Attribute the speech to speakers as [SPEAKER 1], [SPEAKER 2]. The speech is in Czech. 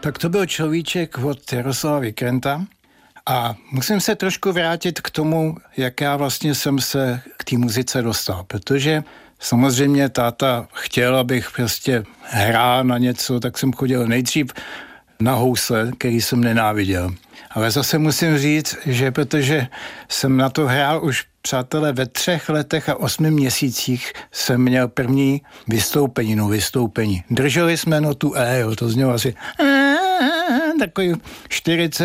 [SPEAKER 1] Tak to byl Človíček od Jaroslava Vikrenta. A musím se trošku vrátit k tomu, jak já vlastně jsem se k té muzice dostal, protože samozřejmě táta chtěl, abych prostě hrál na něco, tak jsem chodil nejdřív na housle, který jsem nenáviděl. Ale zase musím říct, že protože jsem na to hrál už, přátelé, ve 3 letech a 8 měsících jsem měl první vystoupení. Drželi jsme notu E, to znělo asi takový 40